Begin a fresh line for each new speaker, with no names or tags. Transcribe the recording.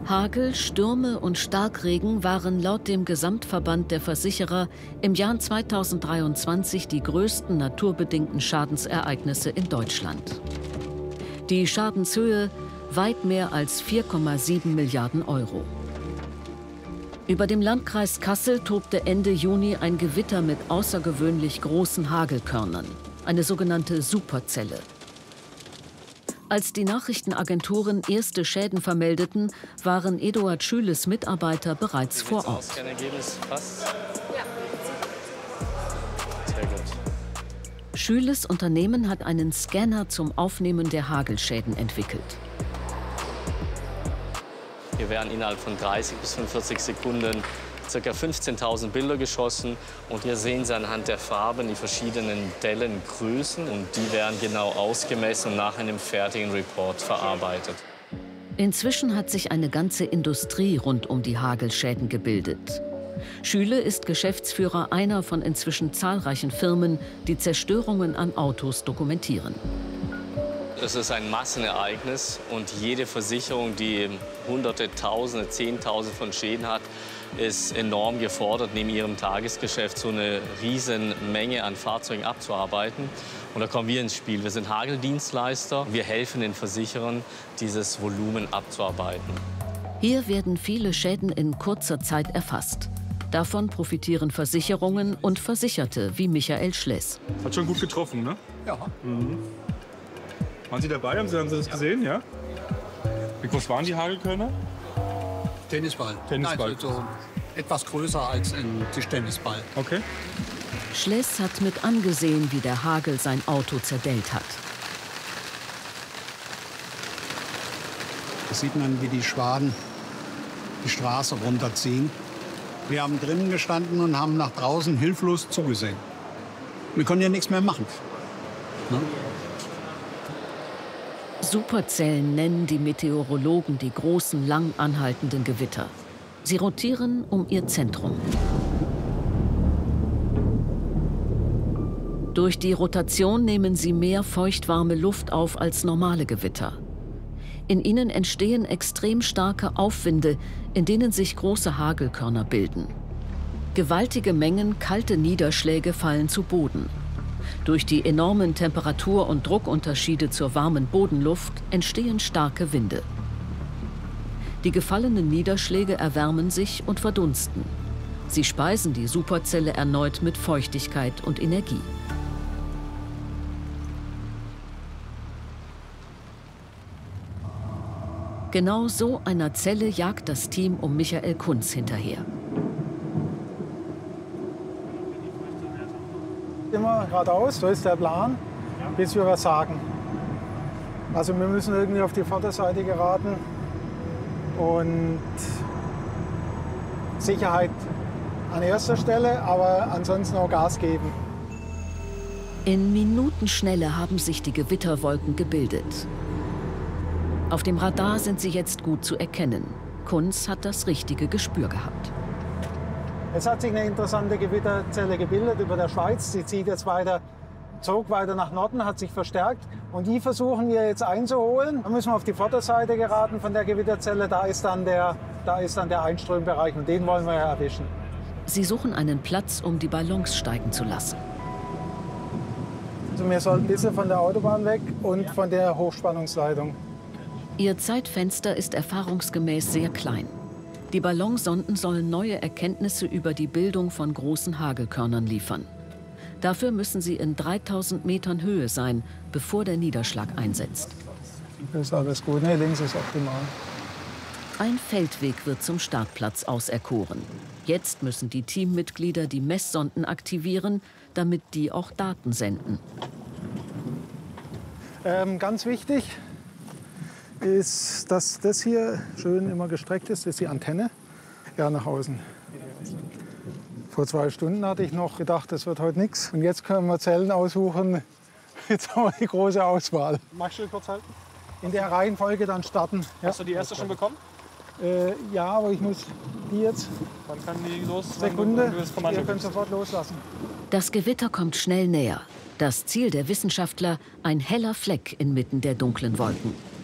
Hagel, Stürme und Starkregen waren laut dem Gesamtverband der Versicherer im Jahr 2023 die größten naturbedingten Schadensereignisse in Deutschland. Die Schadenshöhe weit mehr als 4,7 Milliarden Euro. Über dem Landkreis Kassel tobte Ende Juni ein Gewitter mit außergewöhnlich großen Hagelkörnern, eine sogenannte Superzelle. Als die Nachrichtenagenturen erste Schäden vermeldeten, waren Eduard Schüles Mitarbeiter bereits vor Ort. Schüles Unternehmen hat einen Scanner zum Aufnehmen der Hagelschäden entwickelt.
Hier werden innerhalb von 30 bis 45 Sekunden ca. 15.000 Bilder geschossen. Und hier sehen Sie anhand der Farben die verschiedenen Dellengrößen. Und die werden genau ausgemessen und nach einem fertigen Report verarbeitet.
Inzwischen hat sich eine ganze Industrie rund um die Hagelschäden gebildet. Schüle ist Geschäftsführer einer von inzwischen zahlreichen Firmen, die Zerstörungen an Autos dokumentieren.
Es ist ein Massenereignis und jede Versicherung, die Hunderte, Tausende, Zehntausende von Schäden hat, ist enorm gefordert, neben ihrem Tagesgeschäft so eine riesen Menge an Fahrzeugen abzuarbeiten. Und da kommen wir ins Spiel. Wir sind Hageldienstleister. Wir helfen den Versicherern, dieses Volumen abzuarbeiten.
Hier werden viele Schäden in kurzer Zeit erfasst. Davon profitieren Versicherungen und Versicherte wie Michael Schless.
Hat schon gut getroffen, ne?
Ja.
Mhm. Waren Sie dabei? Haben Sie das gesehen? Ja? Wie groß waren die Hagelkörner?
Tennisball.
Tennisball.
Nein, so etwas größer als ein Tischtennisball.
Okay.
Schless hat mit angesehen, wie der Hagel sein Auto zerdellt hat.
Da sieht man, wie die Schwaden die Straße runterziehen. Wir haben drinnen gestanden und haben nach draußen hilflos zugesehen. Wir konnten ja nichts mehr machen. Ne?
Superzellen nennen die Meteorologen die großen, lang anhaltenden Gewitter. Sie rotieren um ihr Zentrum. Durch die Rotation nehmen sie mehr feuchtwarme Luft auf als normale Gewitter. In ihnen entstehen extrem starke Aufwinde, in denen sich große Hagelkörner bilden. Gewaltige Mengen kalte Niederschläge fallen zu Boden. Durch die enormen Temperatur- und Druckunterschiede zur warmen Bodenluft entstehen starke Winde. Die gefallenen Niederschläge erwärmen sich und verdunsten. Sie speisen die Superzelle erneut mit Feuchtigkeit und Energie. Genau so einer Zelle jagt das Team um Michael Kunz hinterher.
Immer geradeaus, so ist der Plan, bis wir was sagen. Also wir müssen irgendwie auf die Vorderseite geraten und Sicherheit an erster Stelle, aber ansonsten auch Gas geben.
In Minutenschnelle haben sich die Gewitterwolken gebildet. Auf dem Radar sind sie jetzt gut zu erkennen. Kunz hat das richtige Gespür gehabt.
Es hat sich eine interessante Gewitterzelle gebildet über der Schweiz. Sie zieht jetzt zog weiter nach Norden, hat sich verstärkt. Und die versuchen wir jetzt einzuholen. Da müssen wir auf die Vorderseite geraten von der Gewitterzelle. Da ist dann der Einströmbereich und den wollen wir ja erwischen.
Sie suchen einen Platz, um die Ballons steigen zu lassen.
Also wir sollen ein bisschen von der Autobahn weg und von der Hochspannungsleitung.
Ihr Zeitfenster ist erfahrungsgemäß sehr klein. Die Ballonsonden sollen neue Erkenntnisse über die Bildung von großen Hagelkörnern liefern. Dafür müssen sie in 3000 Metern Höhe sein, bevor der Niederschlag einsetzt.
Das ist alles gut, ne? Links ist optimal.
Ein Feldweg wird zum Startplatz auserkoren. Jetzt müssen die Teammitglieder die Messsonden aktivieren, damit die auch Daten senden.
Ganz wichtig ist, dass das hier schön immer gestreckt ist. Das ist die Antenne. Ja, nach außen. Vor 2 Stunden hatte ich noch gedacht, das wird heute nichts. Und jetzt können wir Zellen aussuchen. Jetzt haben wir die große Auswahl.
Magst du kurz halten?
In der Reihenfolge dann starten. Ja.
Hast du die erste schon bekommen?
Ja, aber ich muss die jetzt.
Wann kann die los?
Sekunde.
Ihr
Ihr könnt sofort loslassen.
Das Gewitter kommt schnell näher. Das Ziel der Wissenschaftler, ein heller Fleck inmitten der dunklen Wolken.